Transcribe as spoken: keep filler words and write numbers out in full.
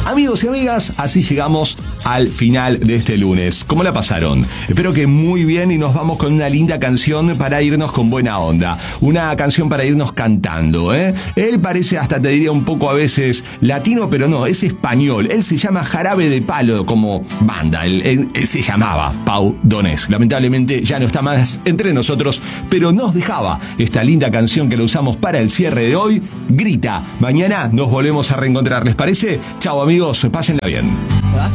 Amigos y amigas, así llegamos al final de este lunes. ¿Cómo la pasaron? Espero que muy bien, y nos vamos con una linda canción para irnos con buena onda. Una canción para irnos cantando, ¿eh? Él parece, hasta te diría, un poco a veces latino, pero no, es español. Él se llama Jarabe de Palo como banda. Él, él, él se llamaba Pau Donés. Lamentablemente ya no está más entre nosotros, pero nos dejaba esta linda canción que la usamos para el cierre de hoy. Grita. Mañana nos volvemos a reencontrar, ¿les parece? Chao amigos, pásenla bien.